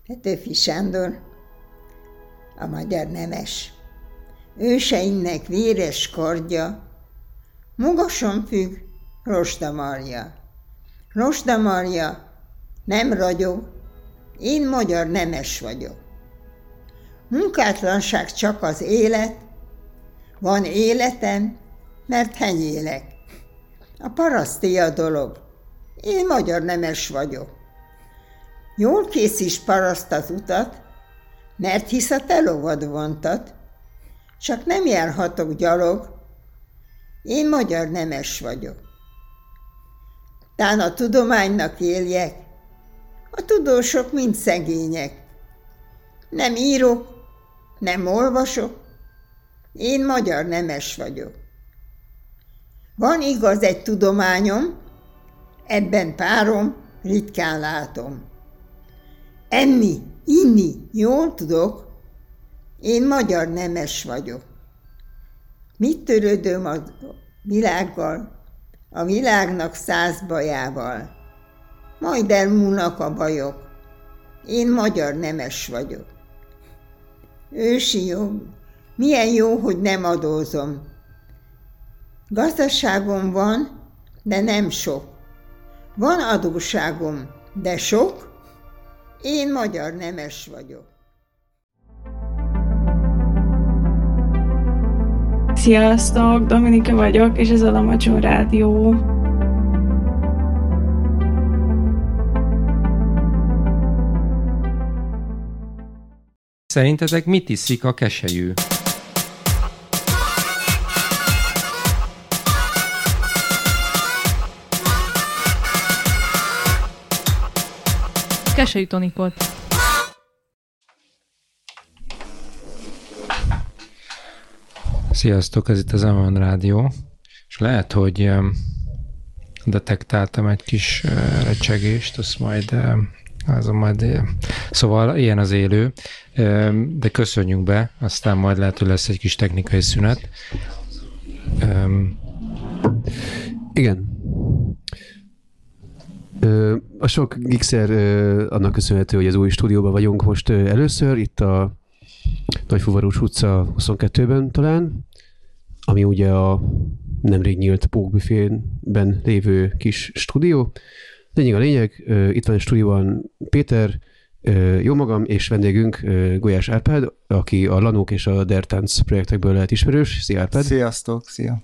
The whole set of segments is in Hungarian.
Petőfi Sándor, a magyar nemes. Őseinknek véres kardja, magasan függ Rozsdamarja. Rozsdamarja nem ragyog, én magyar nemes vagyok. Munkátlanság csak az élet, van életem, mert henyélek. A paraszti a dolog, én magyar nemes vagyok. Jól készíts paraszt az utat, mert hisz a te lovad vontat, csak nem járhatok gyalog, én magyar nemes vagyok. Tán a tudománynak éljek, a tudósok mind szegények. Nem írok, nem olvasok, én magyar nemes vagyok. Van igaz egy tudományom, ebben párom ritkán látom. Enni, inni jól tudok, én magyar nemes vagyok. Mit törődöm a világgal, a világnak 100 bajával? Majd elmúlnak a bajok, én magyar nemes vagyok. Ősi jó, milyen jó, hogy nem adózom. Gazdaságom van, de nem sok. Van adósságom, de sok, én magyar nemes vagyok. Sziasztok, Dominika vagyok, és ez a Lamacson Rádió. Szerintetek mit iszik a keselyű? Keselyű tonikot. Sziasztok, ez itt az Lamacson Rádió, és lehet, hogy detektáltam egy kis recsegést, azt majd szóval ilyen az élő, de köszönjünk be, aztán majd lehet, hogy lesz egy kis technikai szünet. Igen. A sok gigszer annak köszönhető, hogy az új stúdióban vagyunk most először, itt a Nagyfuvarós utca 22-ben talán, ami ugye a nemrég nyílt Pókbüfében lévő kis stúdió. Lényeg a lényeg, itt van a stúdióban Péter, jó magam, és vendégünk Gulyás Árpád, aki a Lanók és a Dertánc projektekből lehet ismerős. Szia Árpád! Sziasztok, szia!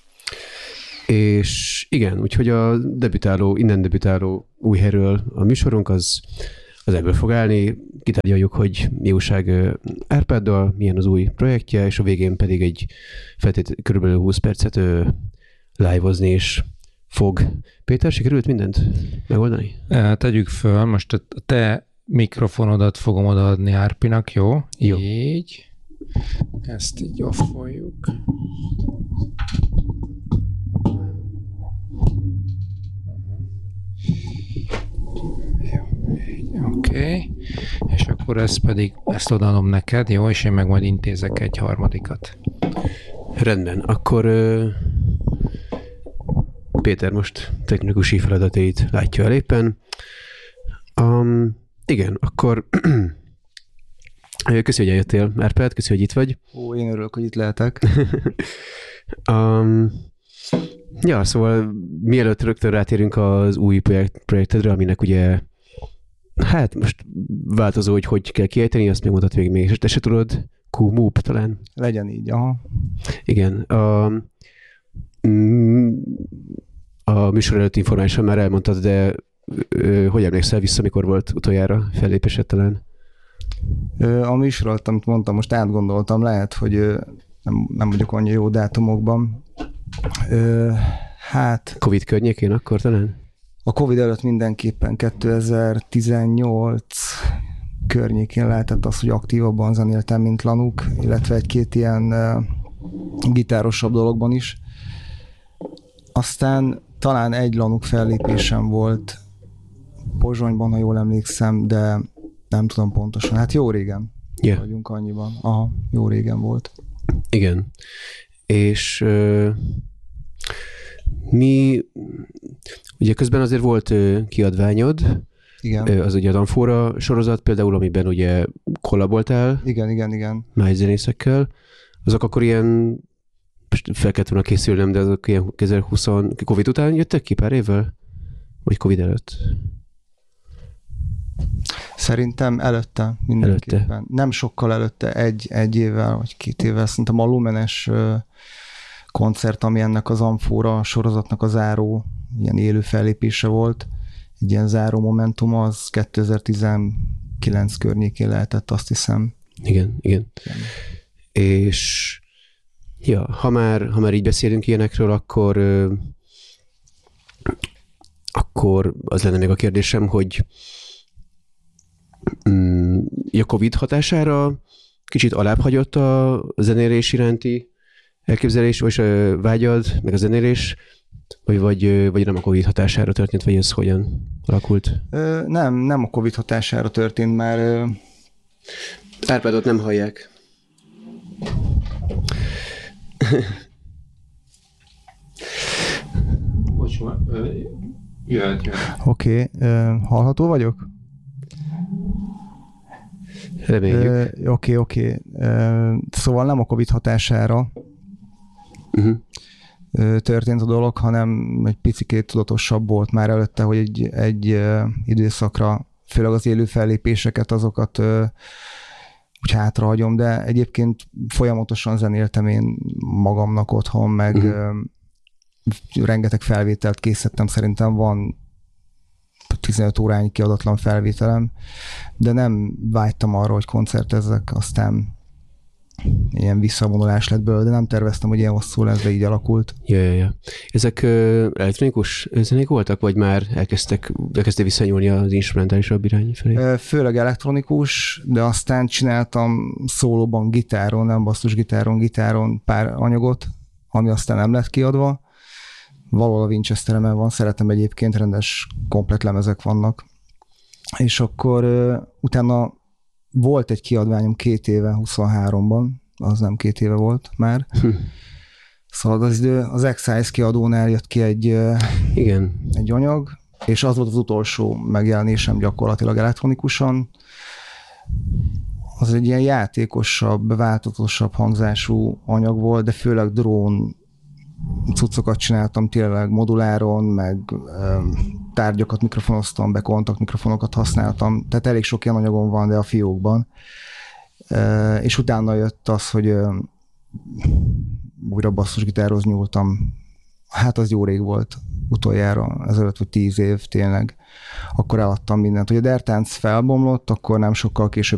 És igen, úgyhogy a innen debütáló új helyről a műsorunk az ebből fog állni. Kitárgyaljuk, hogy mi újság Árpáddal, milyen az új projektje, és a végén pedig egy körülbelül 20 percet live-ozni is fog. Péter, sikerült mindent megoldani? Tegyük föl, most a te mikrofonodat fogom odaadni Árpinak, jó? Jó. Így. Ezt így offoljuk. Oké. És akkor ezt odaadom neked, jó? És én meg majd intézek egy harmadikat. Rendben. Akkor Péter most technikusi feladatait látja el éppen. Igen, akkor köszi, hogy eljöttél, Árpád, köszi, hogy itt vagy. Ó, én örülök, hogy itt lehetek. Ja, szóval mielőtt rögtön rátérünk az új projektedre, aminek ugye hát most változó, hogy kell kiejteni, azt még mondtad végig még, és te se tudod, Q-Moop talán? Legyen így, aha. Igen. A műsor előtti informálisan már elmondtad, de hogy emlékszel vissza, mikor volt utoljára fellépésed talán? A műsor alatt, amit mondtam, most átgondoltam, lehet, hogy nem vagyok annyira jó dátumokban. Hát... Covid környékén akkor talán? A Covid előtt mindenképpen 2018 környékén lehetett az, hogy aktívabban zenéltem, mint Lanuk, illetve egy-két ilyen gitárosabb dologban is. Aztán talán egy Lanuk fellépésem volt Pozsonyban, ha jól emlékszem, de nem tudom pontosan. Hát jó régen vagyunk annyiban. Aha, jó régen volt. Igen. És mi, ugye közben azért volt kiadványod, Igen. Az ugye a Danfóra sorozat például, amiben ugye kollaboltál Igen. más zenészekkel. Azok akkor ilyen, most fel kellett volna készülnem, de azok ilyen 2020 Covid után jöttek ki pár évvel? Vagy Covid előtt? Szerintem előtte mindenképpen. Nem sokkal előtte, egy évvel vagy 2 évvel. Szerintem a Lumenes koncert, ami ennek az Amfora sorozatnak a záró ilyen élő fellépése volt. Egy ilyen záró momentum, az 2019 környékén lehetett, azt hiszem. Igen. És ja, ha már így beszélünk ilyenekről, akkor az lenne még a kérdésem, hogy a Covid hatására kicsit alább hagyott a zenélés iránti elképzelés, vagy vágyad, meg a zenélés, vagy nem a Covid hatására történt, vagy ez hogyan alakult? Nem a Covid hatására történt, már... Árpádot nem hallják. Jöhet. Oké, hallható vagyok? Reméljük. Oké. Szóval nem a Covid hatására történt a dolog, hanem egy picikét tudatosabb volt már előtte, hogy egy időszakra, főleg az élő fellépéseket, azokat úgy hátrahagyom, de egyébként folyamatosan zenéltem én magamnak otthon, meg rengeteg felvételt készítettem, szerintem van 15 órányi kiadatlan felvételem, de nem vágytam arra, hogy koncertezzek, aztán ilyen visszavonulás lett belőle, de nem terveztem, hogy ilyen hosszú lesz, de így alakult. Ja. Ezek elektronikus zenék voltak, vagy már elkezdte visszanyúlni az instrumentálisabb irány felé? Főleg elektronikus, de aztán csináltam szólóban gitáron, nem basszusgitáron pár anyagot, ami aztán nem lett kiadva. Valahol a Winchesteremen van, szeretem egyébként, rendes komplet lemezek vannak. És akkor utána volt egy kiadványom 2 éve, 23-ban, az nem 2 éve volt már. Szóval az Excise kiadónál jött ki egy anyag, és az volt az utolsó megjelenésem gyakorlatilag elektronikusan. Az egy ilyen játékosabb, változatosabb hangzású anyag volt, de főleg drón cuccokat csináltam tényleg moduláron, meg tárgyakat mikrofonoztam be, kontaktmikrofonokat használtam, tehát elég sok ilyen anyagom van, de a fiókban. És utána jött az, hogy újra basszusgitárhoz nyúltam. Hát az jó rég volt utoljára, ezelőtt vagy 10 év tényleg. Akkor eladtam mindent. Ugye a Dertánc felbomlott, akkor nem sokkal később